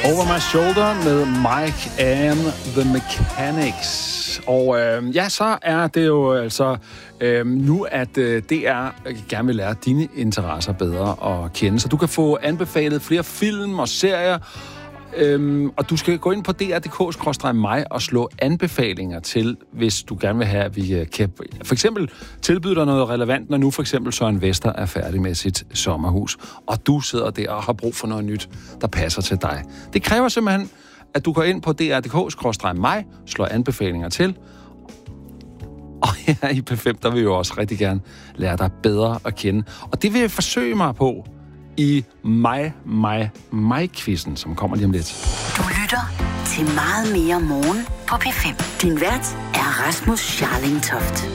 Over My Shoulder med Mike and the Mechanics. Og så er det jo altså nu, at DR gerne vil lære dine interesser bedre at kende. Så du kan få anbefalet flere film og serier, og du skal gå ind på dr.dk/mig og slå anbefalinger til, hvis du gerne vil have, at vi kan for eksempel tilbyde dig noget relevant, når nu for eksempel Søren Vester er færdig med sit sommerhus, og du sidder der og har brug for noget nyt, der passer til dig. Det kræver simpelthen, at du går ind på dr.dk/mig, slår anbefalinger til, og her i P5, der vil jeg jo også rigtig gerne lære dig bedre at kende. Og det vil jeg forsøge mig på i mig-quizzen, som kommer lige om lidt. Du lytter til Meget mere morgen på P5. Din vært er Rasmus Scharling Toft.